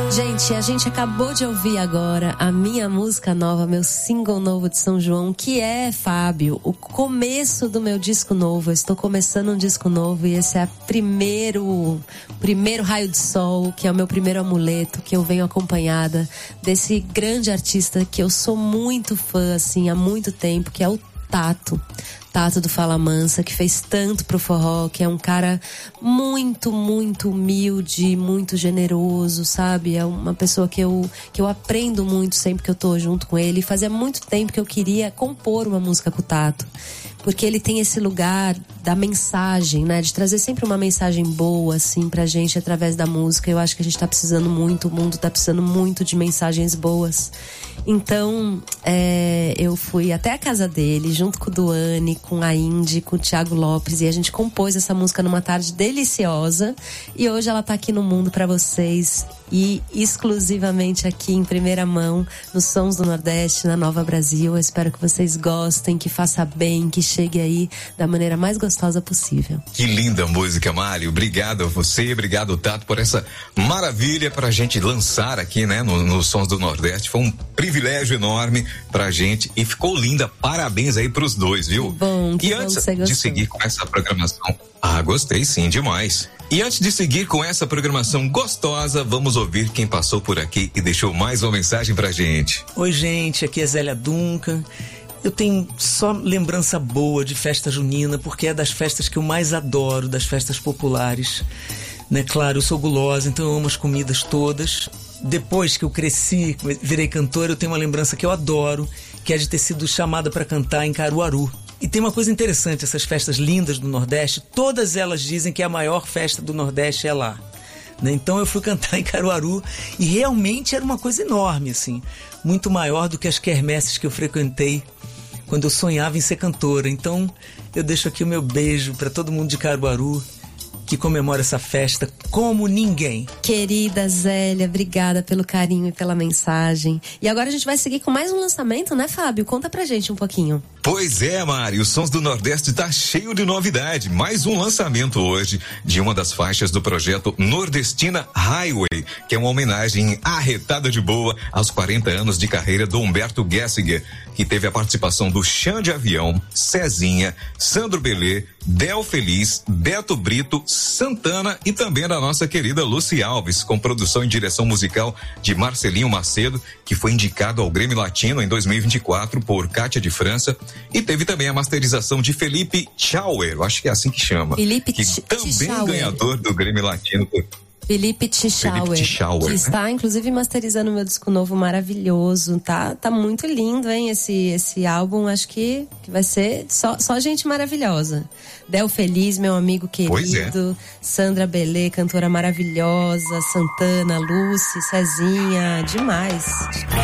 Gente, a gente acabou de ouvir agora a minha música nova, meu single novo de São João, que é, Fábio, o começo do meu disco novo. Eu estou começando um disco novo e esse é o primeiro raio de sol, que é o meu primeiro amuleto, que eu venho acompanhada desse grande artista que eu sou muito fã, assim, há muito tempo, que é o Tato do Fala Mansa, que fez tanto pro forró, que é um cara muito, muito humilde, muito generoso, sabe? É uma pessoa que eu aprendo muito sempre que eu tô junto com ele. E fazia muito tempo que eu queria compor uma música com o Tato, porque ele tem esse lugar da mensagem, né? De trazer sempre uma mensagem boa, assim, pra gente através da música. Eu acho que a gente tá precisando muito, o mundo tá precisando muito de mensagens boas. Então, eu fui até a casa dele, junto com o Duane, com a Indy, com o Thiago Lopes, e a gente compôs essa música numa tarde deliciosa. E hoje ela tá aqui no mundo pra vocês, e exclusivamente aqui em primeira mão, nos Sons do Nordeste, na Nova Brasil. Eu espero que vocês gostem, que faça bem, que chegue aí da maneira mais gostosa possível. Que linda música, Mário. Obrigado a você, obrigado, Tato, por essa maravilha pra gente lançar aqui, né, nos Sons do Nordeste. Foi um privilégio enorme pra gente e ficou linda. Parabéns aí pros dois, viu? Que e antes de seguir com essa programação, gostei sim, demais. E antes de seguir com essa programação gostosa, vamos ouvir quem passou por aqui e deixou mais uma mensagem pra gente. Oi, gente, aqui é Zélia Duncan. Eu tenho só lembrança boa de festa junina, porque é das festas que eu mais adoro, das festas populares. Né? Claro, eu sou gulosa, então eu amo as comidas todas. Depois que eu cresci, virei cantora, eu tenho uma lembrança que eu adoro, que é de ter sido chamada para cantar em Caruaru. E tem uma coisa interessante, essas festas lindas do Nordeste, todas elas dizem que a maior festa do Nordeste é lá. Né? Então eu fui cantar em Caruaru e realmente era uma coisa enorme, assim, muito maior do que as quermesses que eu frequentei quando eu sonhava em ser cantora. Então eu deixo aqui o meu beijo para todo mundo de Caruaru, que comemora essa festa como ninguém. Querida Zélia, obrigada pelo carinho e pela mensagem. E agora a gente vai seguir com mais um lançamento, né, Fábio? Conta pra gente um pouquinho. Pois é, Mari, o Sons do Nordeste tá cheio de novidade. Mais um lançamento hoje de uma das faixas do projeto Nordestina Highway, que é uma homenagem arretada de boa aos 40 anos de carreira do Humberto Gessinger, que teve a participação do Xande de Avião, Cezinha, Sandro Belê, Del Feliz, Beto Brito, Santana e também da nossa querida Lucy Alves, com produção e direção musical de Marcelinho Macedo, que foi indicado ao Grêmio Latino em 2024 por Kátia de França, e teve também a masterização de Felipe Schauer, acho que é assim que chama, Felipe que também ganhador do Grêmio Latino por Felipe Tchauer, que está inclusive masterizando meu disco novo maravilhoso. Tá muito lindo, hein, esse álbum. Acho que vai ser só gente maravilhosa. Del Feliz, meu amigo querido, Sandra Belê, cantora maravilhosa, Santana, Lucy, Cezinha, demais.